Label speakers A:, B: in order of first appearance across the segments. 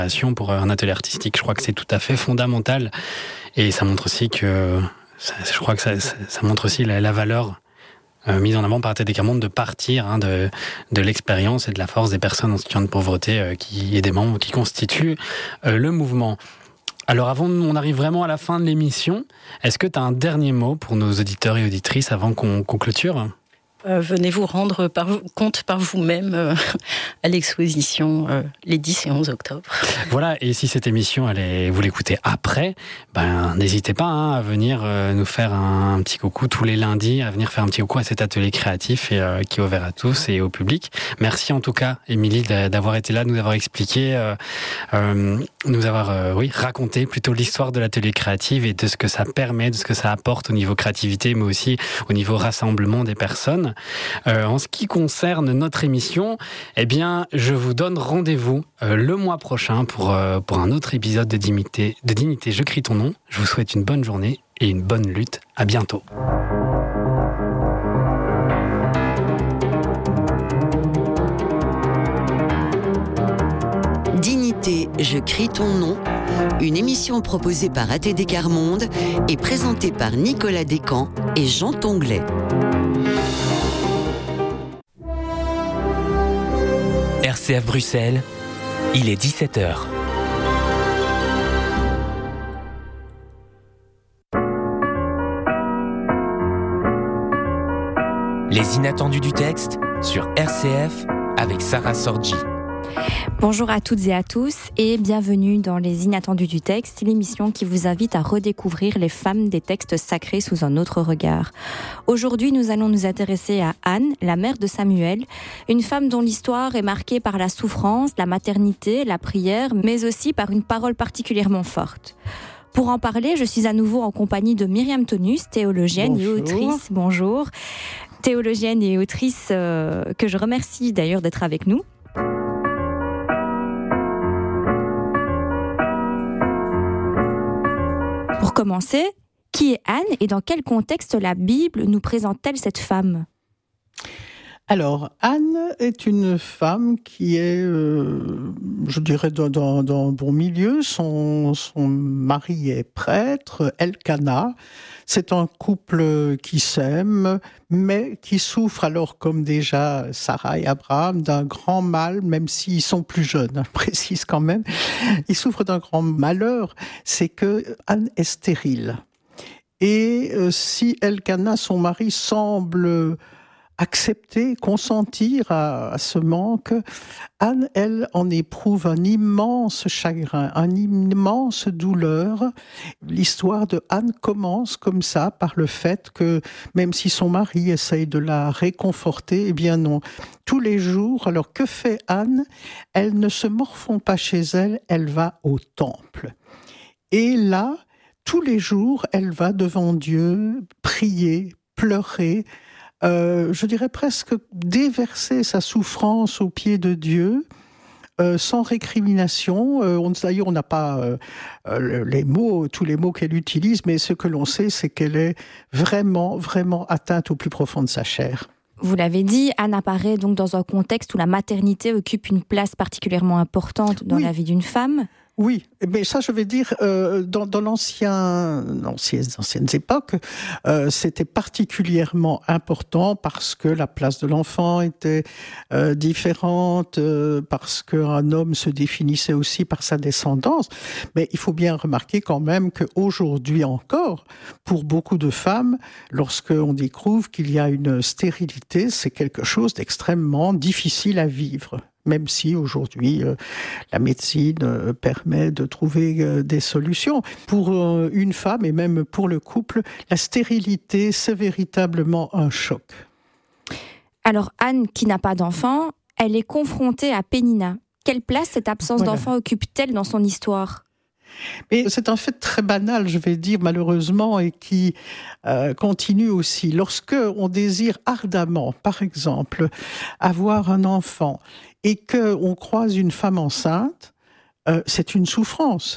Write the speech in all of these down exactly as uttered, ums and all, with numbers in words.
A: Pour un atelier artistique, je crois que c'est tout à fait fondamental. Et ça montre aussi que, ça, je crois que ça, ça, ça montre aussi la, la valeur Euh, mise en avant par A T D Quart Monde de partir hein, de, de l'expérience et de la force des personnes en situation de pauvreté euh, qui, et des membres qui constituent euh, le mouvement. Alors avant, on arrive vraiment à la fin de l'émission. Est-ce que tu as un dernier mot pour nos auditeurs et auditrices avant qu'on, qu'on clôture ?
B: Euh, venez vous rendre par, compte par vous-même euh, à l'exposition euh, les dix et onze octobre.
A: Voilà, et si cette émission, elle est, vous l'écoutez après, ben, n'hésitez pas hein, à venir euh, nous faire un, un petit coucou tous les lundis, à venir faire un petit coucou à cet atelier créatif et, euh, qui est ouvert à tous et au public. Merci en tout cas, Émilie, d'avoir été là, de nous avoir expliqué, euh, euh, nous avoir euh, oui, raconté plutôt l'histoire de l'atelier créatif et de ce que ça permet, de ce que ça apporte au niveau créativité, mais aussi au niveau rassemblement des personnes. Euh, en ce qui concerne notre émission, eh bien, je vous donne rendez-vous euh, le mois prochain pour, euh, pour un autre épisode de Dignité, de Dignité, je crie ton nom. Je vous souhaite une bonne journée et une bonne lutte. À bientôt.
C: Dignité, je crie ton nom, une émission proposée par A T D Quart Monde et présentée par Nicolas Descamps et Jean Tonglet.
D: R C F Bruxelles, il est dix-sept heures. Les inattendus du texte sur R C F avec Sarah Sorgi.
E: Bonjour à toutes et à tous et bienvenue dans Les Inattendus du texte, l'émission qui vous invite à redécouvrir les femmes des textes sacrés sous un autre regard. Aujourd'hui, nous allons nous intéresser à Anne, la mère de Samuel, une femme dont l'histoire est marquée par la souffrance, la maternité, la prière, mais aussi par une parole particulièrement forte. Pour en parler, je suis à nouveau en compagnie de Myriam Tonus, théologienne Bonjour. et autrice. Bonjour. Théologienne et autrice euh, que je remercie d'ailleurs d'être avec nous. Pour commencer, qui est Anne et dans quel contexte la Bible nous présente-t-elle cette femme ?
F: Alors, Anne est une femme qui est, euh, je dirais, dans, dans, dans un bon milieu. Son, son mari est prêtre, Elkana. C'est un couple qui s'aime, mais qui souffre alors, comme déjà Sarah et Abraham, d'un grand mal, même s'ils sont plus jeunes, je précise quand même. Ils souffrent d'un grand malheur, c'est que Anne est stérile. Et euh, si Elkana, son mari, semble accepter, consentir à, à ce manque, Anne, elle, en éprouve un immense chagrin, une immense douleur. L'histoire de Anne commence comme ça, par le fait que, même si son mari essaye de la réconforter, eh bien non. Tous les jours, alors que fait Anne ? Elle ne se morfond pas chez elle, elle va au temple. Et là, tous les jours, elle va devant Dieu, prier, pleurer, Euh, je dirais presque déverser sa souffrance aux pieds de Dieu, euh, sans récrimination. Euh, on, d'ailleurs, on n'a pas euh, euh, les mots, tous les mots qu'elle utilise, mais ce que l'on sait, c'est qu'elle est vraiment, vraiment atteinte au plus profond de sa chair.
E: Vous l'avez dit, Anne apparaît donc dans un contexte où la maternité occupe une place particulièrement importante dans oui. la vie d'une femme.
F: Oui, mais ça, je vais dire, euh, dans, dans l'ancien, anciennes, anciennes époques, euh, c'était particulièrement important parce que la place de l'enfant était euh, différente, euh, parce qu'un homme se définissait aussi par sa descendance. Mais il faut bien remarquer quand même qu'aujourd'hui encore, pour beaucoup de femmes, lorsqu'on découvre qu'il y a une stérilité, c'est quelque chose d'extrêmement difficile à vivre. Même si aujourd'hui euh, la médecine euh, permet de trouver euh, des solutions. Pour euh, une femme et même pour le couple, la stérilité, c'est véritablement un choc.
E: Alors Anne, qui n'a pas d'enfant, elle est confrontée à Pénina. Quelle place cette absence voilà. d'enfant occupe-t-elle dans son histoire ?
F: Mais c'est un fait très banal, je vais dire, malheureusement, et qui euh, continue aussi. Lorsque on désire ardemment, par exemple, avoir un enfant et qu'on croise une femme enceinte, euh, c'est une souffrance.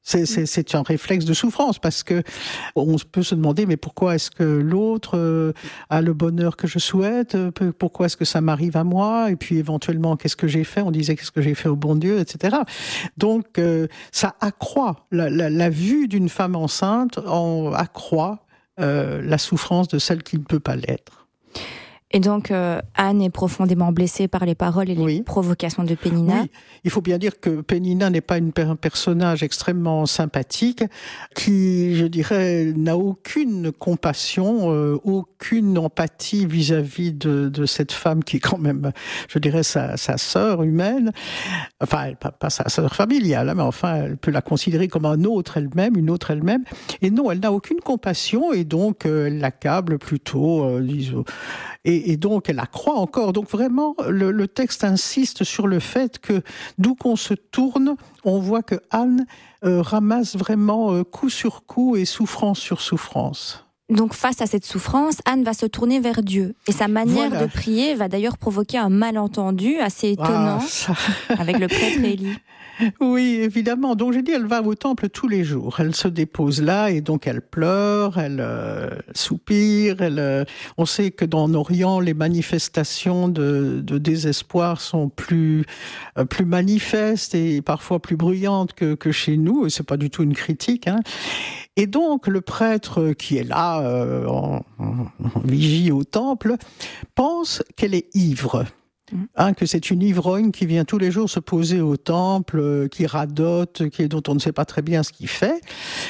F: C'est, c'est, c'est un réflexe de souffrance parce que on peut se demander mais pourquoi est-ce que l'autre euh, a le bonheur que je souhaite, pourquoi est-ce que ça m'arrive à moi, et puis éventuellement qu'est-ce que j'ai fait, on disait qu'est-ce que j'ai fait au bon Dieu, et cetera. Donc euh, ça accroît la, la, la vue d'une femme enceinte, en accroît euh, la souffrance de celle qui ne peut pas l'être.
E: Et donc, euh, Anne est profondément blessée par les paroles et les oui. provocations de Pénina.
F: Oui, il faut bien dire que Pénina n'est pas une, un personnage extrêmement sympathique, qui, je dirais, n'a aucune compassion, euh, aucune empathie vis-à-vis de, de cette femme qui est quand même, je dirais, sa, sa sœur humaine. Enfin, pas, pas sa sœur familiale, mais enfin, elle peut la considérer comme un autre elle-même, une autre elle-même. Et non, elle n'a aucune compassion et donc euh, elle l'accable plutôt, euh, disons... Et, et donc, elle accroît encore. Donc, vraiment, le, le texte insiste sur le fait que, d'où qu'on se tourne, on voit que Anne euh, ramasse vraiment euh, coup sur coup et souffrance sur souffrance.
E: Donc, face à cette souffrance, Anne va se tourner vers Dieu. Et sa manière voilà. de prier va d'ailleurs provoquer un malentendu assez étonnant ah, ça... avec le prêtre Élie.
F: Oui, évidemment. Donc, j'ai dit, elle va au temple tous les jours. Elle se dépose là et donc elle pleure, elle euh, soupire. Elle, euh, on sait que dans l'Orient, les manifestations de, de désespoir sont plus, euh, plus manifestes et parfois plus bruyantes que, que chez nous. Et c'est pas du tout une critique, hein. Et donc, le prêtre qui est là, euh, en, en, en vigie au temple, pense qu'elle est ivre. Hein, que c'est une ivrogne qui vient tous les jours se poser au temple, euh, qui radote, qui, dont on ne sait pas très bien ce qu'il fait.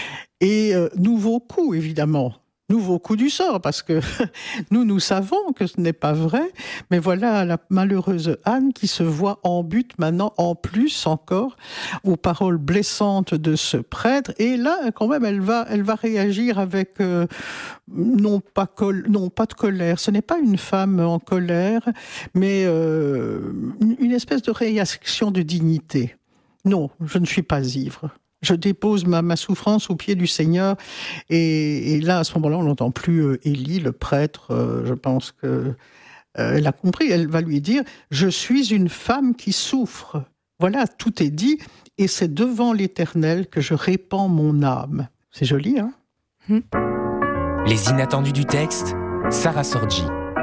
F: Et euh, nouveau coup, évidemment. Nouveau coup du sort, parce que nous, nous savons que ce n'est pas vrai, mais voilà la malheureuse Anne qui se voit en but maintenant, en plus encore, aux paroles blessantes de ce prêtre. Et là, quand même, elle va, elle va réagir avec euh, non pas col- non pas de colère. Ce n'est pas une femme en colère, mais euh, une espèce de réaction de dignité. Non, je ne suis pas ivre. Je dépose ma, ma souffrance aux pieds du Seigneur. Et, et là, à ce moment-là, on n'entend plus euh, Élie, le prêtre. Euh, je pense que euh, elle a compris. Elle va lui dire « Je suis une femme qui souffre. » Voilà, tout est dit. Et c'est devant l'Éternel que je répands mon âme. C'est joli, hein ?
D: mmh. Les inattendus du texte, Sarah Sorgi.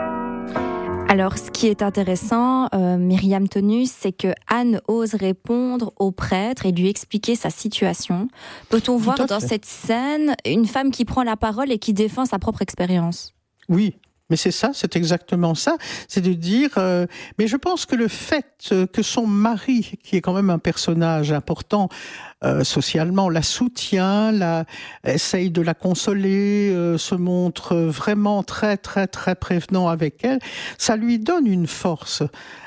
E: Alors, ce qui est intéressant, euh, Myriam Tonus, c'est que Anne ose répondre au prêtre et lui expliquer sa situation. Peut-on voir dans cette scène une femme qui prend la parole et qui défend sa propre expérience ?
F: Oui. Mais c'est ça, c'est exactement ça. C'est de dire... Euh, mais je pense que le fait que son mari, qui est quand même un personnage important euh, socialement, la soutient, la, essaye de la consoler, euh, se montre vraiment très, très, très prévenant avec elle, ça lui donne une force.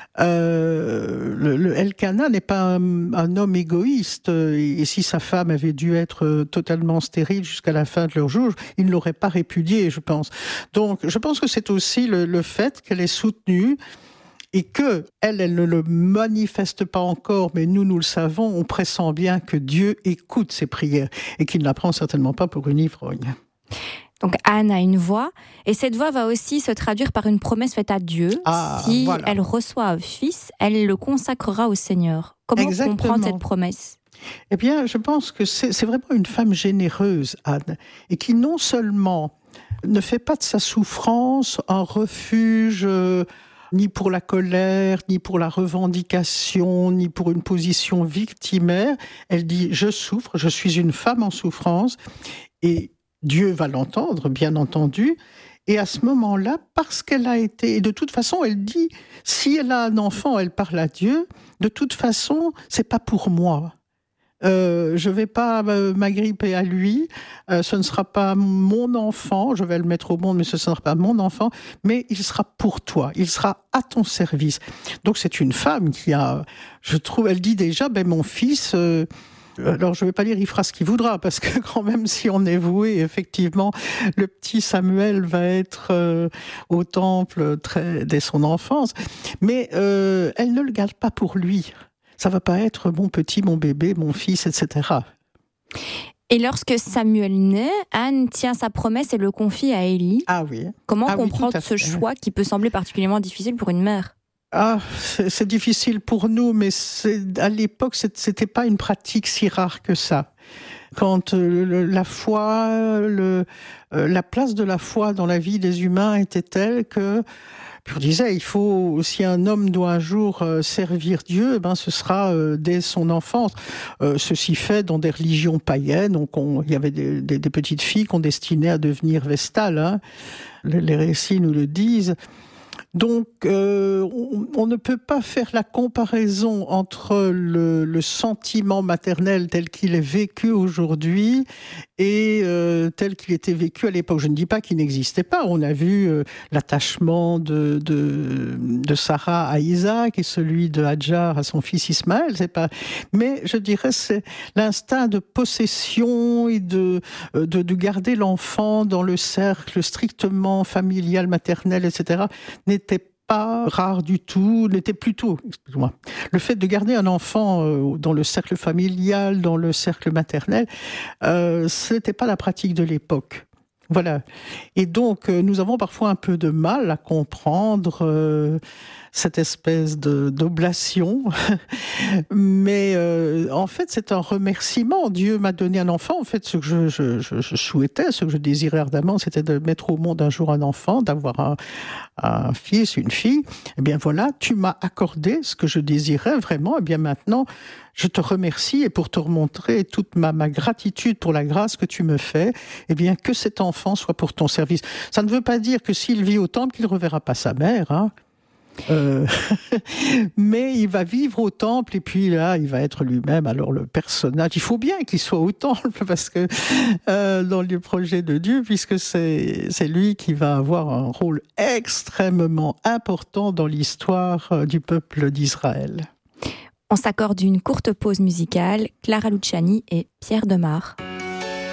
F: Euh, le, le Elkana n'est pas un, un homme égoïste, et, et si sa femme avait dû être totalement stérile jusqu'à la fin de leur jour, il ne l'aurait pas répudiée, je pense. Donc, je pense que c'est aussi le, le fait qu'elle est soutenue et que elle, elle ne le manifeste pas encore, mais nous, nous le savons, on pressent bien que Dieu écoute ses prières et qu'il ne la prend certainement pas pour une ivrogne.
E: Donc Anne a une voix, et cette voix va aussi se traduire par une promesse faite à Dieu. Ah, si voilà. elle reçoit un fils, elle le consacrera au Seigneur. Comment Exactement. comprendre cette promesse ?
F: Eh bien, je pense que c'est, c'est vraiment une femme généreuse, Anne, et qui non seulement ne fait pas de sa souffrance un refuge... Euh, ni pour la colère, ni pour la revendication, ni pour une position victimaire. Elle dit « Je souffre, je suis une femme en souffrance » et Dieu va l'entendre, bien entendu. Et à ce moment-là, parce qu'elle a été... Et de toute façon, elle dit, si elle a un enfant, elle parle à Dieu, de toute façon, c'est pas pour moi. Euh, je vais pas euh, m'agripper à lui, euh, ce ne sera pas mon enfant, je vais le mettre au monde, mais ce ne sera pas mon enfant, mais il sera pour toi, il sera à ton service. Donc c'est une femme qui a, je trouve, elle dit déjà, ben mon fils... Euh, Alors, je ne vais pas dire il fera ce qu'il voudra, parce que quand même, si on est voué, effectivement, le petit Samuel va être euh, au temple très, dès son enfance. Mais euh, elle ne le garde pas pour lui. Ça ne va pas être mon petit, mon bébé, mon fils, et cetera.
E: Et lorsque Samuel naît, Anne tient sa promesse et le confie à Élie.
F: Ah oui.
E: Comment
F: ah
E: comprendre
F: oui,
E: ce choix qui peut sembler particulièrement difficile pour une mère ?
F: Ah, c'est, c'est difficile pour nous, mais c'est, à l'époque, c'est, c'était pas une pratique si rare que ça. Quand euh, le, la foi, le, euh, la place de la foi dans la vie des humains était telle que, puis on disait, il faut, si un homme doit un jour euh, servir Dieu, eh ben ce sera euh, dès son enfance. Euh, ceci fait dans des religions païennes, donc on, il y avait des, des, des petites filles qu'on destinait à devenir vestales. Hein. Les, les récits nous le disent. Donc, euh, on, on ne peut pas faire la comparaison entre le, le sentiment maternel tel qu'il est vécu aujourd'hui et euh, tel qu'il était vécu à l'époque. Je ne dis pas qu'il n'existait pas. On a vu euh, l'attachement de, de, de Sarah à Isaac et celui de Hadjar à son fils Ismaël. C'est pas. Mais je dirais c'est l'instinct de possession et de, de, de garder l'enfant dans le cercle strictement familial, maternel, et cetera n'était pas rare du tout, n'était plutôt, excuse-moi, le fait de garder un enfant euh, dans le cercle familial, dans le cercle maternel, euh, ce n'était pas la pratique de l'époque. Voilà. Et donc, euh, nous avons parfois un peu de mal à comprendre euh, cette espèce de, d'oblation. Mais euh, en fait, c'est un remerciement. Dieu m'a donné un enfant. En fait, ce que je, je, je, je souhaitais, ce que je désirais ardemment, c'était de mettre au monde un jour un enfant, d'avoir un, un fils, une fille. Eh bien voilà, tu m'as accordé ce que je désirais vraiment. Eh bien maintenant, je te remercie, et pour te remontrer toute ma, ma gratitude pour la grâce que tu me fais, eh bien que cet enfant soit pour ton service. Ça ne veut pas dire que s'il vit au temple, qu'il ne reverra pas sa mère, hein. Euh, mais il va vivre au temple et puis là, il va être lui-même alors le personnage. Il faut bien qu'il soit au temple parce que euh, dans le projet de Dieu, puisque c'est, c'est lui qui va avoir un rôle extrêmement important dans l'histoire du peuple d'Israël.
E: On s'accorde une courte pause musicale. Clara Luciani et Pierre Demar.